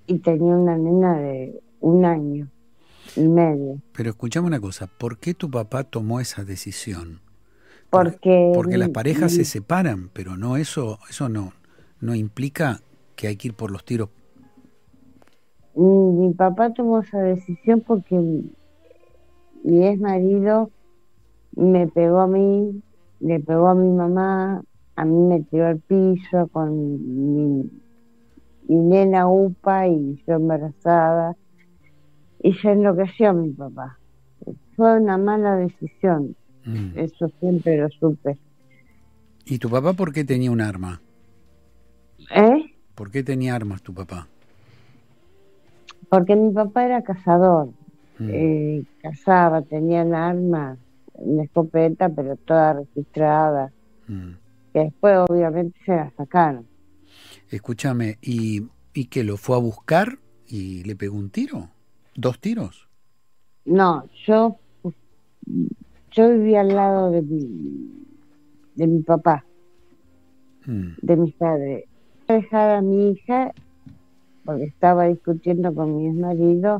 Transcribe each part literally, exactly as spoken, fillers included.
y tenía una nena de un año y medio. Pero escuchame una cosa, ¿por qué tu papá tomó esa decisión? Porque, Porque porque las parejas se separan, pero no eso, eso no, no implica que hay que ir por los tiros. mi, mi papá tomó esa decisión porque mi, mi ex marido me pegó a mí, le pegó a mi mamá, a mí me tiró al piso con mi, mi nena UPA y yo embarazada, y se enloqueció mi papá. Fue una mala decisión, Mm. eso siempre lo supe. ¿Y tu papá por qué tenía un arma? ¿Eh? ¿Por qué tenía armas tu papá? Porque mi papá era cazador, Mm. eh, cazaba, tenían armas, una escopeta, pero toda registrada, Mm. que después obviamente se la sacaron. Escúchame, ¿y, ¿y que lo fue a buscar y le pegó un tiro? ¿Dos tiros? No, yo, yo vivía al lado de mi, de mi papá, Mm. de mis padres. Dejar a mi hija, porque estaba discutiendo con mi exmarido,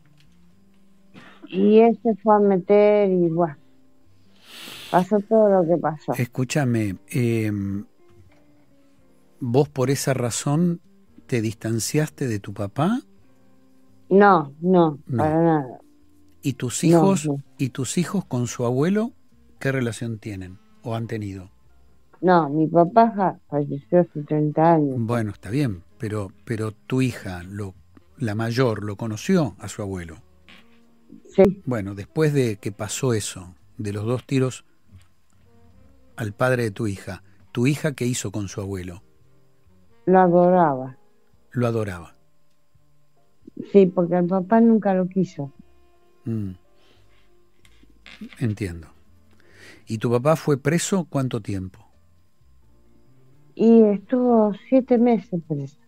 y él se fue a meter y bueno, pasó todo lo que pasó. Escúchame, eh, ¿vos por esa razón te distanciaste de tu papá? No, no, No. para nada. ¿Y tus No, hijos no. y tus hijos con su abuelo qué relación tienen o han tenido? No, mi papá ja- falleció hace treinta años. Bueno, está bien, pero pero tu hija, lo, la mayor, lo conoció a su abuelo. Sí, Bueno, después de que pasó eso, de los dos tiros al padre de tu hija, ¿tu hija qué hizo con su abuelo? lo adoraba. Lo adoraba. Sí, porque el papá nunca lo quiso. Mm, entiendo. ¿Y tu papá fue preso cuánto tiempo? Y estuvo siete meses preso.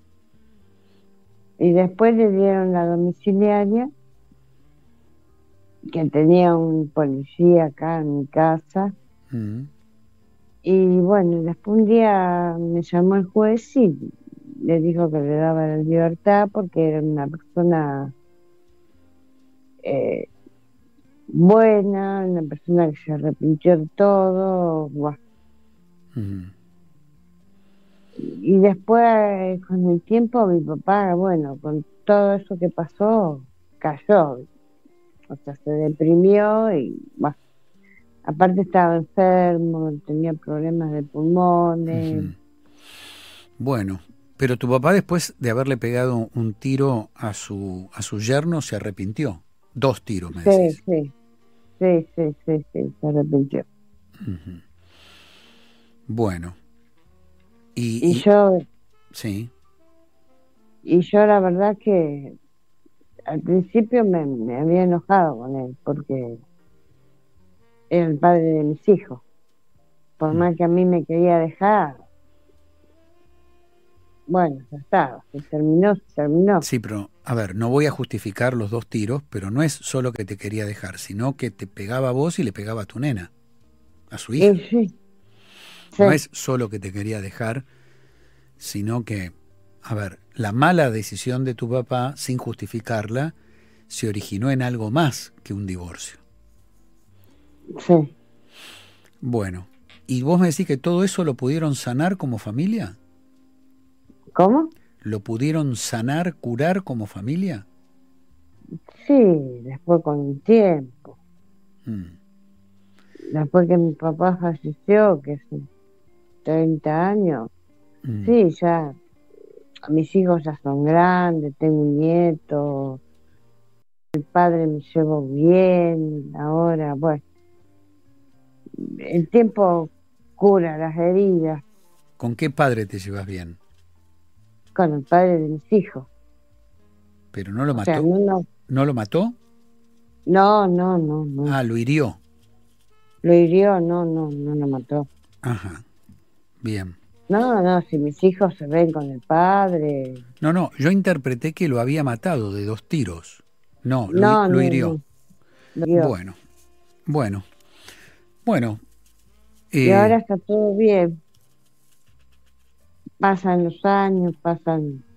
Y después le dieron la domiciliaria, que tenía un policía acá en mi casa. Mm, Y bueno, después un día me llamó el juez y le dijo que le daba la libertad porque era una persona eh, buena, una persona que se arrepintió de todo. Buah. mm. Y después, con el tiempo, mi papá, bueno, con todo eso que pasó, cayó. O sea, se deprimió y, bah, aparte estaba enfermo, tenía problemas de pulmones. Ujú. Bueno, pero tu papá después de haberle pegado un tiro a su a su yerno se arrepintió. Dos tiros, me Sí, decís. sí, sí, sí, sí, sí, se arrepintió. Ujú. Bueno, y, Y y yo, sí, y yo la verdad que al principio me, me había enojado con él, porque era el padre de mis hijos. Por mm, más que a mí me quería dejar, bueno, ya está, se terminó, se terminó. sí, pero a ver, no voy a justificar los dos tiros, pero no es solo que te quería dejar, sino que te pegaba a vos y le pegaba a tu nena, a su Y hija. sí, sí, No es solo que te quería dejar, sino que, a ver, la mala decisión de tu papá, sin justificarla, se originó en algo más que un divorcio. sí. Bueno, ¿y vos me decís que todo eso lo pudieron sanar como familia? ¿Cómo? ¿Lo pudieron sanar, curar como familia? Sí, después con el tiempo. Mm, Después que mi papá falleció, que hace treinta años, mm. sí, ya, mis hijos ya son grandes, tengo un nieto, el padre me llevo bien, ahora, bueno, el tiempo cura las heridas ¿Con qué padre te llevas bien? con el padre de mis hijos. ¿Pero no lo O sea, mató? no, no, ¿No lo mató? no, no, no, no. Ah, lo hirió. Lo hirió, no, no, no lo mató. Ajá, bien. No, no, si mis hijos se ven con el padre. No, no, yo interpreté que lo había matado de dos tiros. No, lo, hi- No, lo no, hirió. no, lo hirió. Bueno, bueno, bueno. Y eh, ahora está todo bien. Pasan los años, pasan